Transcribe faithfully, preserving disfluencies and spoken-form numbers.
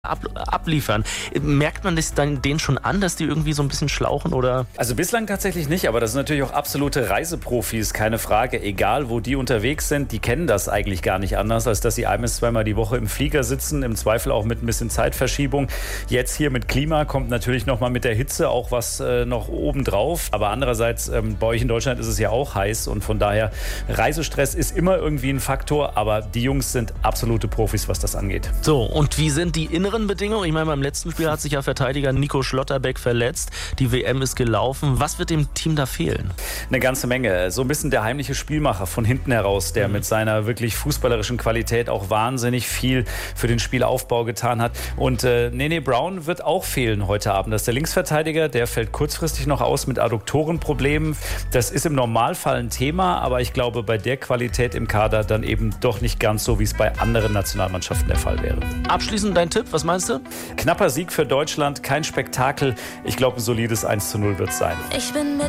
Ab, abliefern. Merkt man das dann denen schon an, dass die irgendwie so ein bisschen schlauchen, oder? Also bislang tatsächlich nicht, aber das sind natürlich auch absolute Reiseprofis, keine Frage. Egal, wo die unterwegs sind, die kennen das eigentlich gar nicht anders, als dass sie ein- bis zweimal die Woche im Flieger sitzen, im Zweifel auch mit ein bisschen Zeitverschiebung. Jetzt hier mit Klima kommt natürlich nochmal mit der Hitze auch was äh, noch obendrauf. Aber andererseits, ähm, bei euch in Deutschland ist es ja auch heiß und von daher, Reisestress ist immer irgendwie ein Faktor, aber die Jungs sind absolute Profis, was das angeht. So, und wie sind die inneren Bedingungen? Ich meine, beim letzten Spiel hat sich ja Verteidiger Nico Schlotterbeck verletzt. Die W M ist gelaufen. Was wird dem Team da fehlen? Eine ganze Menge. So ein bisschen der heimliche Spielmacher von hinten heraus, der mhm. mit seiner wirklich fußballerischen Qualität auch wahnsinnig viel für den Spielaufbau getan hat. Und äh, Nene Brown wird auch fehlen heute Abend. Das ist der Linksverteidiger, der fällt kurzfristig noch aus mit Adduktorenproblemen. Das ist im Normalfall ein Thema, aber ich glaube, bei der Qualität im Kader dann eben doch nicht ganz so, wie es bei anderen Nationalmannschaften der Fall wäre. Abschließend dein Tipp, was meinst du? Knapper Sieg für Deutschland, kein Spektakel. Ich glaube, ein solides eins zu null wird es sein. Ich bin mit